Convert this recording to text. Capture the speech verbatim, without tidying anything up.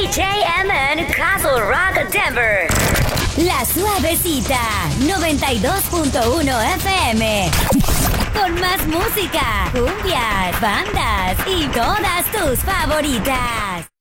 J M N Castle Rock Denver. La Suavecita, noventa y dos punto uno F M. Con más música, cumbias, bandas y todas tus favoritas.